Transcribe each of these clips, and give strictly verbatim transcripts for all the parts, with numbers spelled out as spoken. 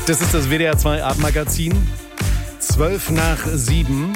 Das ist das W D R zwei Abendmagazin. Zwölf nach sieben.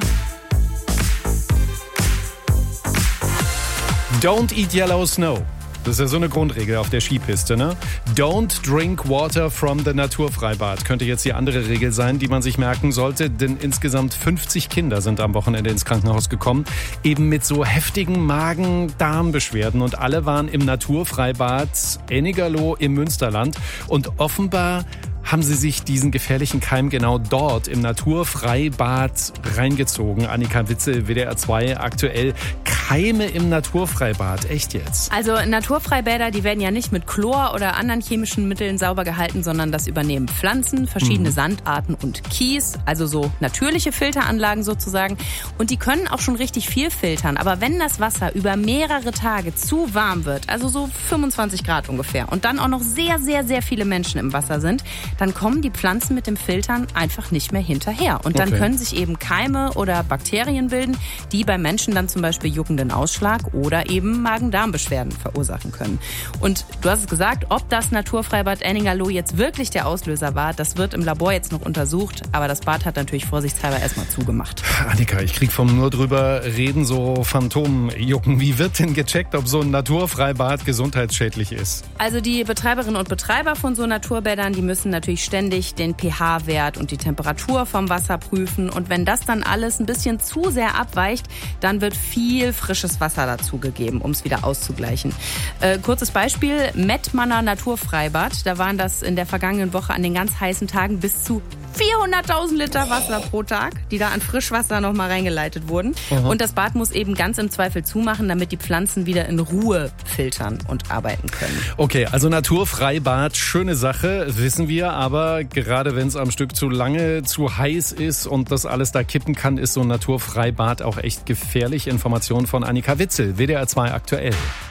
Don't eat yellow snow. Das ist ja so eine Grundregel auf der Skipiste, ne? Don't drink water from the Naturfreibad. Könnte jetzt die andere Regel sein, die man sich merken sollte, denn insgesamt fünfzig Kinder sind am Wochenende ins Krankenhaus gekommen, eben mit so heftigen Magen-Darm-Beschwerden. Und alle waren im Naturfreibad Ennigerloh im Münsterland. Und offenbar haben sie sich diesen gefährlichen Keim genau dort im Naturfreibad reingezogen. Annika Witzel, W D R zwei aktuell. Keime im Naturfreibad, echt jetzt? Also Naturfreibäder, die werden ja nicht mit Chlor oder anderen chemischen Mitteln sauber gehalten, sondern das übernehmen Pflanzen, verschiedene mhm. Sandarten und Kies, also so natürliche Filteranlagen sozusagen. Und die können auch schon richtig viel filtern. Aber wenn das Wasser über mehrere Tage zu warm wird, also so fünfundzwanzig Grad ungefähr, und dann auch noch sehr, sehr, sehr viele Menschen im Wasser sind, dann kommen die Pflanzen mit dem Filtern einfach nicht mehr hinterher. Und dann okay. können sich eben Keime oder Bakterien bilden, die bei Menschen dann zum Beispiel juckenden Ausschlag oder eben Magen-Darm-Beschwerden verursachen können. Und du hast es gesagt, ob das Naturfreibad Ennigerloh jetzt wirklich der Auslöser war, das wird im Labor jetzt noch untersucht. Aber das Bad hat natürlich vorsichtshalber erstmal zugemacht. Annika, ich krieg vom nur drüber reden so Phantomjucken. Wie wird denn gecheckt, ob so ein Naturfreibad gesundheitsschädlich ist? Also die Betreiberinnen und Betreiber von so Naturbädern, die müssen natürlich ständig den pH-Wert und die Temperatur vom Wasser prüfen. Und wenn das dann alles ein bisschen zu sehr abweicht, dann wird viel frisches Wasser dazugegeben, um es wieder auszugleichen. Äh, kurzes Beispiel, Mettmanner Naturfreibad. Da waren das in der vergangenen Woche an den ganz heißen Tagen bis zu vierhunderttausend Liter Wasser pro Tag, die da an Frischwasser noch mal reingeleitet wurden. Aha. Und das Bad muss eben ganz im Zweifel zumachen, damit die Pflanzen wieder in Ruhe filtern und arbeiten können. Okay, also Naturfreibad, schöne Sache, wissen wir. Aber gerade wenn es am Stück zu lange, zu heiß ist und das alles da kippen kann, ist so ein Naturfreibad auch echt gefährlich. Informationen von Annika Witzel, W D R zwei aktuell.